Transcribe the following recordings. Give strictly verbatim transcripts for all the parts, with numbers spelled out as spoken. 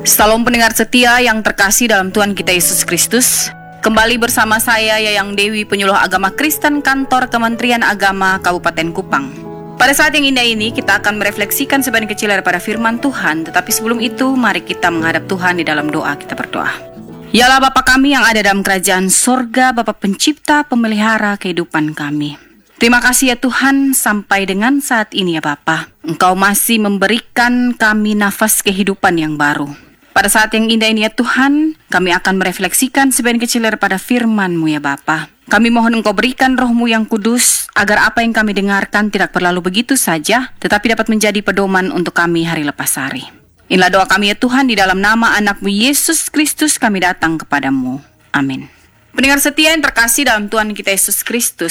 Salam pendengar setia yang terkasih dalam Tuhan kita Yesus Kristus. Kembali bersama saya Yayang Dewi, penyuluh agama Kristen kantor Kementerian Agama Kabupaten Kupang. Pada saat yang indah ini kita akan merefleksikan sebagian kecil daripada firman Tuhan. Tetapi sebelum itu mari kita menghadap Tuhan di dalam doa. Kita berdoa. Yalah Bapa kami yang ada dalam kerajaan sorga, Bapa pencipta pemelihara kehidupan kami. Terima kasih ya Tuhan, sampai dengan saat ini ya Bapa, Engkau masih memberikan kami nafas kehidupan yang baru. Pada saat yang indah ini ya Tuhan, kami akan merefleksikan sebagian kecil daripada firman-Mu ya Bapa. Kami mohon Engkau berikan Roh-Mu yang kudus, agar apa yang kami dengarkan tidak berlalu begitu saja, tetapi dapat menjadi pedoman untuk kami hari lepas hari. Inilah doa kami ya Tuhan, di dalam nama anak-Mu Yesus Kristus kami datang kepadamu. Amin. Pendengar setia yang terkasih dalam Tuhan kita Yesus Kristus,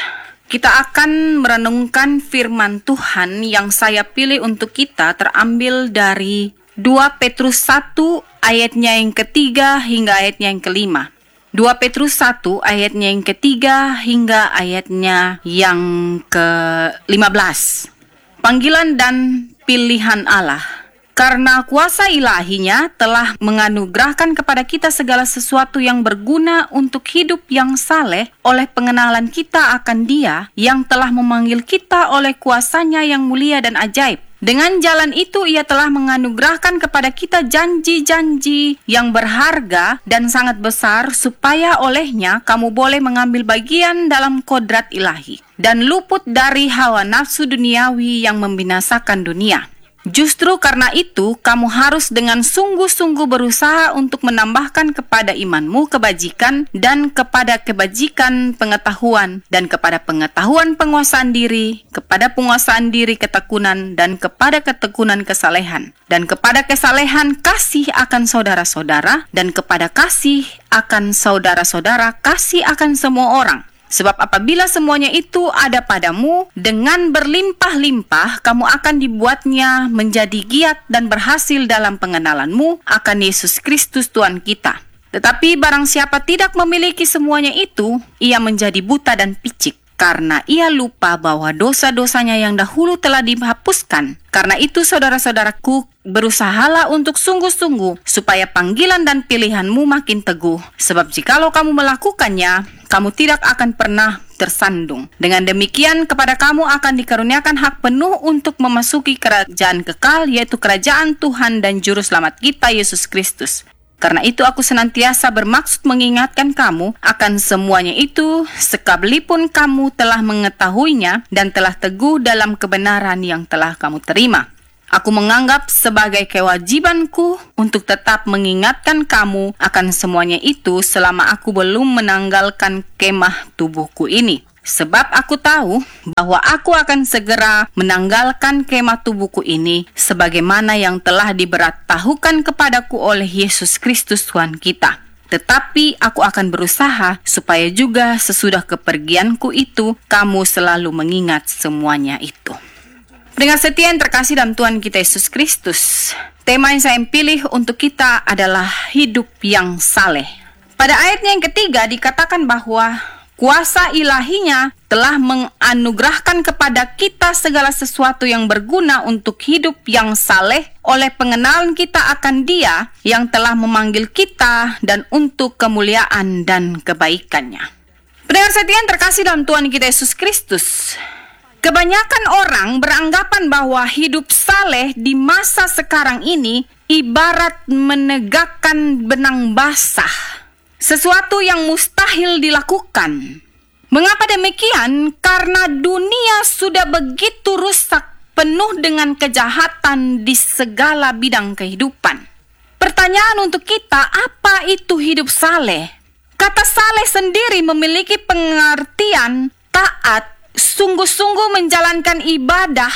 kita akan merenungkan firman Tuhan yang saya pilih untuk kita terambil dari dua Petrus satu ayatnya yang ketiga hingga ayatnya yang kelima. dua Petrus satu ayatnya yang ketiga hingga ayatnya yang ke lima belas. Panggilan dan pilihan Allah. Karena kuasa ilahinya telah menganugerahkan kepada kita segala sesuatu yang berguna untuk hidup yang saleh oleh pengenalan kita akan Dia yang telah memanggil kita oleh kuasanya yang mulia dan ajaib. Dengan jalan itu Ia telah menganugerahkan kepada kita janji-janji yang berharga dan sangat besar, supaya olehnya kamu boleh mengambil bagian dalam kodrat ilahi dan luput dari hawa nafsu duniawi yang membinasakan dunia. Justru karena itu, kamu harus dengan sungguh-sungguh berusaha untuk menambahkan kepada imanmu kebajikan, dan kepada kebajikan pengetahuan, dan kepada pengetahuan penguasaan diri, kepada penguasaan diri ketekunan, dan kepada ketekunan kesalehan, dan kepada kesalehan kasih akan saudara-saudara, dan kepada kasih akan saudara-saudara kasih akan semua orang. Sebab apabila semuanya itu ada padamu, dengan berlimpah-limpah kamu akan dibuatnya menjadi giat dan berhasil dalam pengenalanmu akan Yesus Kristus Tuhan kita. Tetapi barang siapa tidak memiliki semuanya itu, ia menjadi buta dan picik, karena ia lupa bahwa dosa-dosanya yang dahulu telah dihapuskan. Karena itu saudara-saudaraku, berusahalah untuk sungguh-sungguh supaya panggilan dan pilihanmu makin teguh. Sebab jikalau kamu melakukannya, kamu tidak akan pernah tersandung. Dengan demikian kepada kamu akan dikaruniakan hak penuh untuk memasuki kerajaan kekal, yaitu kerajaan Tuhan dan Juru Selamat kita Yesus Kristus. Karena itu aku senantiasa bermaksud mengingatkan kamu akan semuanya itu, sekalipun kamu telah mengetahuinya dan telah teguh dalam kebenaran yang telah kamu terima. Aku menganggap sebagai kewajibanku untuk tetap mengingatkan kamu akan semuanya itu selama aku belum menanggalkan kemah tubuhku ini. Sebab aku tahu bahwa aku akan segera menanggalkan kemah tubuhku ini, sebagaimana yang telah diberitahukan kepadaku oleh Yesus Kristus Tuhan kita. Tetapi aku akan berusaha supaya juga sesudah kepergianku itu, kamu selalu mengingat semuanya itu. Pendengar setia yang terkasih dalam Tuhan kita Yesus Kristus, tema yang saya pilih untuk kita adalah hidup yang saleh. Pada ayatnya yang ketiga dikatakan bahwa kuasa ilahinya telah menganugerahkan kepada kita segala sesuatu yang berguna untuk hidup yang saleh oleh pengenalan kita akan Dia yang telah memanggil kita dan untuk kemuliaan dan kebaikannya. Pendengar setia yang terkasih dalam Tuhan kita Yesus Kristus, kebanyakan orang beranggapan bahwa hidup saleh di masa sekarang ini ibarat menegakkan benang basah, sesuatu yang mustahil dilakukan. Mengapa demikian? Karena dunia sudah begitu rusak, penuh dengan kejahatan di segala bidang kehidupan. Pertanyaan untuk kita, apa itu hidup saleh? Kata saleh sendiri memiliki pengertian taat, sungguh-sungguh menjalankan ibadah,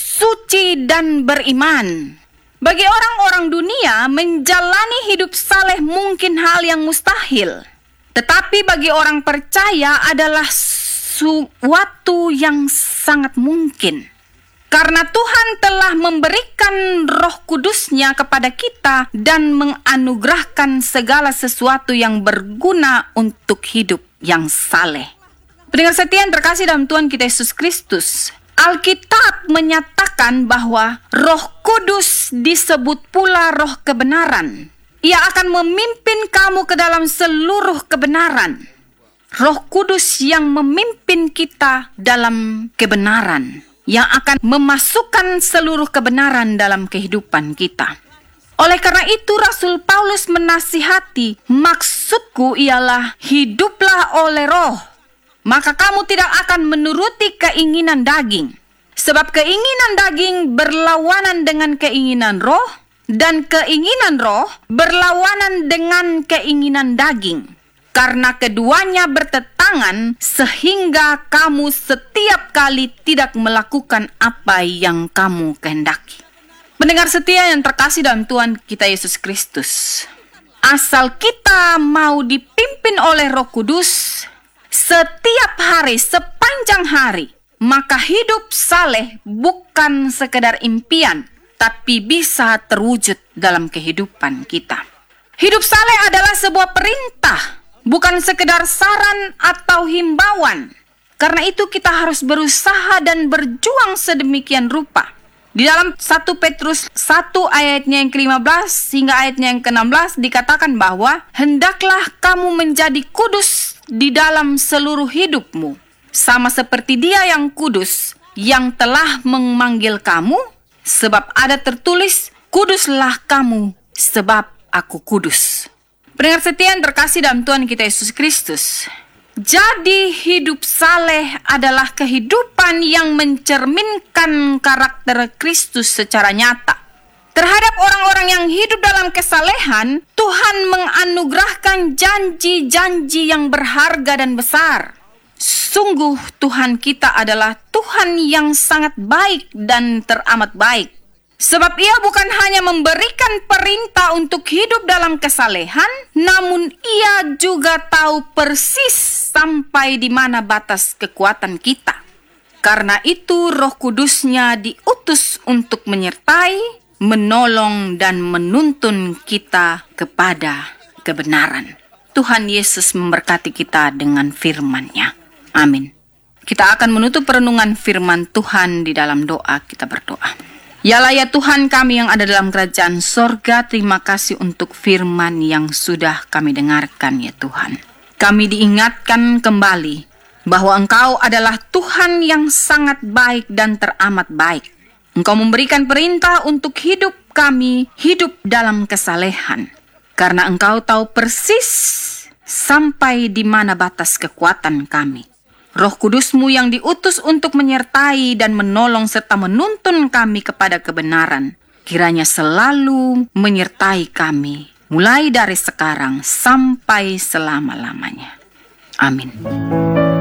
suci dan beriman. Bagi orang-orang dunia, menjalani hidup saleh mungkin hal yang mustahil. Tetapi bagi orang percaya adalah suatu yang sangat mungkin. Karena Tuhan telah memberikan Roh Kudus-Nya kepada kita dan menganugerahkan segala sesuatu yang berguna untuk hidup yang saleh. Pendengar setia yang terkasih dalam Tuhan kita Yesus Kristus, Alkitab menyatakan bahwa Roh Kudus disebut pula roh kebenaran. Ia akan memimpin kamu ke dalam seluruh kebenaran. Roh Kudus yang memimpin kita dalam kebenaran, yang akan memasukkan seluruh kebenaran dalam kehidupan kita. Oleh karena itu Rasul Paulus menasihati, maksudku ialah hiduplah oleh roh, maka kamu tidak akan menuruti keinginan daging. Sebab keinginan daging berlawanan dengan keinginan roh, dan keinginan roh berlawanan dengan keinginan daging. Karena keduanya bertentangan sehingga kamu setiap kali tidak melakukan apa yang kamu kehendaki. Pendengar setia yang terkasih dalam Tuhan kita Yesus Kristus, asal kita mau dipimpin oleh Roh Kudus setiap hari, sepanjang hari, maka hidup saleh bukan sekedar impian, tapi bisa terwujud dalam kehidupan kita. Hidup saleh adalah sebuah perintah, bukan sekedar saran atau himbauan. Karena itu kita harus berusaha dan berjuang sedemikian rupa. Di dalam satu Petrus satu ayatnya yang kelima belas hingga ayatnya yang keenam belas dikatakan bahwa hendaklah kamu menjadi kudus di dalam seluruh hidupmu, sama seperti Dia yang kudus yang telah memanggil kamu, sebab ada tertulis, kuduslah kamu sebab aku kudus. Pendengar setia yang terkasih dalam Tuhan kita Yesus Kristus, jadi hidup saleh adalah kehidupan yang mencerminkan karakter Kristus secara nyata. Terhadap orang-orang yang hidup dalam kesalehan, Tuhan menganugerahkan janji-janji yang berharga dan besar. Sungguh Tuhan kita adalah Tuhan yang sangat baik dan teramat baik. Sebab Ia bukan hanya memberikan perintah untuk hidup dalam kesalehan, namun Ia juga tahu persis sampai di mana batas kekuatan kita. Karena itu Roh Kudus-Nya diutus untuk menyertai, menolong, dan menuntun kita kepada kebenaran. Tuhan Yesus memberkati kita dengan firman-Nya. Amin. Kita akan menutup perenungan firman Tuhan di dalam doa. Kita berdoa. Yalah ya Tuhan kami yang ada dalam kerajaan sorga, terima kasih untuk firman yang sudah kami dengarkan ya Tuhan. Kami diingatkan kembali bahwa Engkau adalah Tuhan yang sangat baik dan teramat baik. Engkau memberikan perintah untuk hidup kami, hidup dalam kesalehan. Karena Engkau tahu persis sampai di mana batas kekuatan kami. Roh Kudus-Mu yang diutus untuk menyertai dan menolong serta menuntun kami kepada kebenaran, kiranya selalu menyertai kami, mulai dari sekarang sampai selama-lamanya. Amin.